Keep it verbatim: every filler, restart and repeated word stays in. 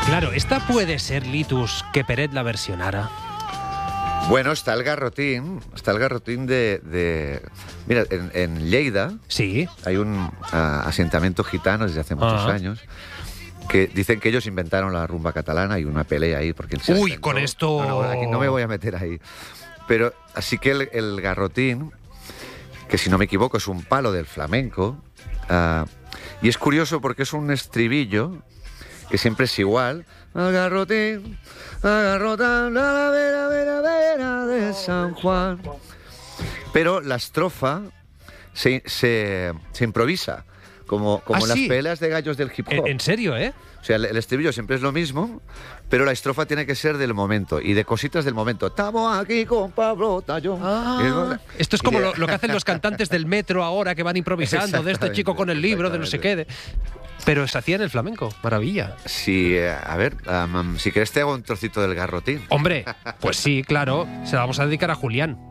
Claro, esta puede ser, Litus, que Peret la versionara. Bueno, está el garrotín, está el garrotín de... de mira, en, en Lleida Sí. hay un uh, asentamiento gitano desde hace muchos Ah. años que dicen que ellos inventaron la rumba catalana. Hay una pelea ahí porque... se Uy, inventó. con esto... No, no, aquí no me voy a meter ahí. Pero así que el, el garrotín, que si no me equivoco es un palo del flamenco, uh, y es curioso porque es un estribillo que siempre es igual. Al garrotín, al garrotín, la vera, vera, vera de San Juan. Pero la estrofa se, se, se improvisa, como, como ¿Ah, las sí? peleas de gallos del hip hop. ¿En, en serio, eh? O sea, el, el estribillo siempre es lo mismo, pero la estrofa tiene que ser del momento y de cositas del momento. Estamos aquí con Pablo Tallón. Ah, esto es como Y de- lo, lo que hacen los cantantes del metro ahora, que van improvisando, de este chico con el libro, de no sé qué. de- Pero se hacía en el flamenco, maravilla. Sí, eh, a ver, um, um, si quieres te hago un trocito del garrotín. Hombre, pues sí, claro, se la vamos a dedicar a Julián.